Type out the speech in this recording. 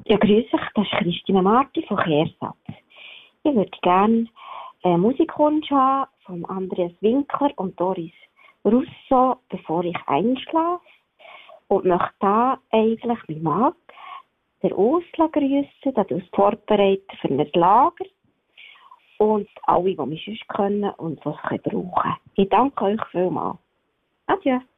Ja, grüß dich, das ist Christine Marti von Kehrsatz. Ich würde gerne einen Musikwunsch haben von Andreas Winkler und Doris Russo, bevor ich einschlafe. Und möchte da eigentlich meinen Mann, der Ursula, grüssen, der uns vorbereitet für ein Lager. Und alle, die mich sonst können und was brauchen. Ich danke euch vielmals. Adieu.